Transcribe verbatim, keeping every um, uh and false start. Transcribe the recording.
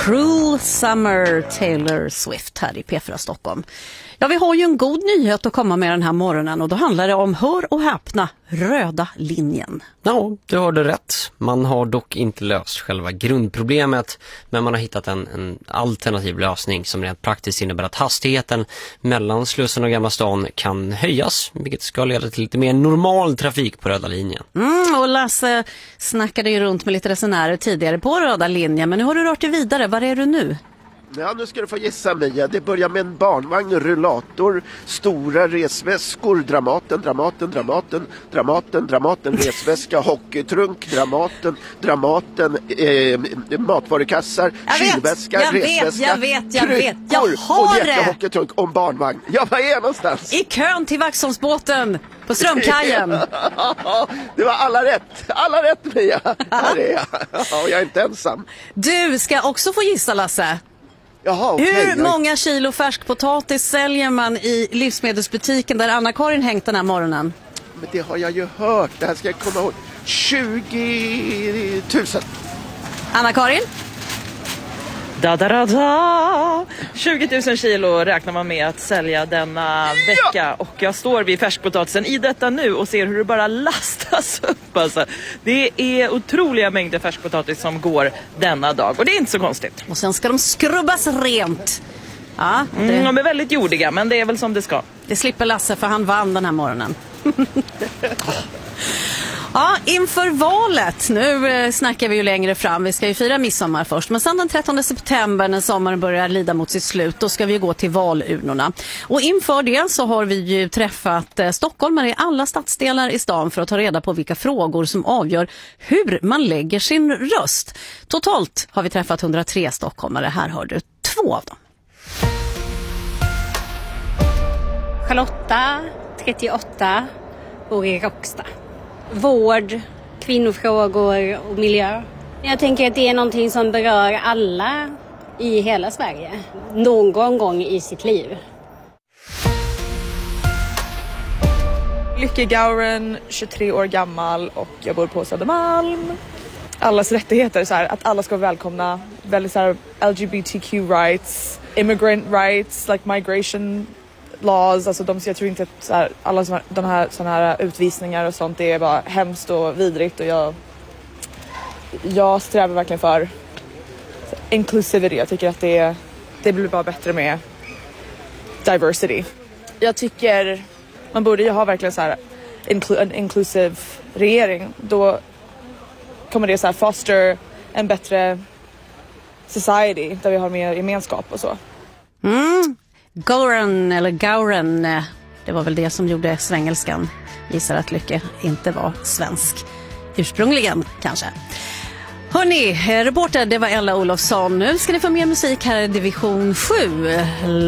Cruel Summer, Taylor Swift här i P fyra Stockholm. Ja, vi har ju en god nyhet att komma med den här morgonen och då handlar det om, hör och häpna, röda linjen. Ja, du hörde rätt. Man har dock inte löst själva grundproblemet, men man har hittat en, en alternativ lösning som rent praktiskt innebär att hastigheten mellan Slussen och Gamla stan kan höjas, vilket ska leda till lite mer normal trafik på röda linjen. Mm, och Lasse snackade ju runt med lite resenärer tidigare på röda linjen, men nu har du rört dig vidare. Var är du nu? Ja, nu ska du få gissa, Mia. Det börjar med en barnvagn, rullator, stora resväskor, Dramaten, Dramaten, Dramaten, Dramaten, Dramaten, resväska, hockeytrunk, Dramaten, Dramaten, eh, matvarukassar, kylväska, jag resväska, vet, jag vet, jag vet, jag kryckor har och det! jättehockeytrunk om barnvagn. Ja, vad är jag någonstans? I kön till Vaxholmsbåten på Strömkajen. Det var alla rätt, alla rätt, Mia. Här är jag. Och jag är inte ensam. Du ska också få gissa, Lasse. Jaha, okay. Hur många kilo färskpotatis säljer man i livsmedelsbutiken där Anna-Karin hängt den här morgonen? Men det har jag ju hört. Det här ska jag komma ihåg. tjugo tusen. Anna-Karin? Da, da, da, da. tjugo tusen kilo räknar man med att sälja denna vecka. Ja! Och jag står vid färskpotatisen i detta nu och ser hur det bara lastas upp. Alltså. Det är otroliga mängder färskpotatis som går denna dag. Och det är inte så konstigt. Och sen ska de skrubbas rent. Ja, det... mm, de är väldigt jordiga, men det är väl som det ska. Det slipper Lasse, för han vann den här morgonen. Ja, inför valet, nu snackar vi ju längre fram, vi ska ju fira midsommar först, men sen den trettonde september när sommaren börjar lida mot sitt slut, då ska vi gå till valurnorna. Och inför det så har vi ju träffat stockholmare i alla stadsdelar i stan för att ta reda på vilka frågor som avgör hur man lägger sin röst. Totalt har vi träffat hundratre stockholmare, här har du två av dem. Charlotta, trettioåtta, bor i Råcksta. Vård, kvinnofrågor och miljö. Jag tänker att det är någonting som berör alla i hela Sverige. Någon gång i sitt liv. Lykke Gauren, tjugotre år gammal och jag bor på Södermalm. Allas rättigheter, så här, att alla ska vara välkomna. Väldigt så här, L G B T Q rights, immigrant rights, like migration laws, alltså de, jag tror inte att så här, alla såna, de här, såna här utvisningar och sånt, det är bara hemskt och vidrigt, och jag jag strävar verkligen för inclusivity. Jag tycker att det, det blir bara bättre med diversity. Jag tycker man borde ju ha verkligen så här inclu, en inclusive regering, då kommer det så här foster en bättre society där vi har mer gemenskap och så. Mm. Gauren eller Gauren, det var väl det som gjorde svengelskan. Gissar att Lycke inte var svensk ursprungligen kanske. Hörrni, reporter, det var Ella Olofsson. Nu ska ni få mer musik här i division sju.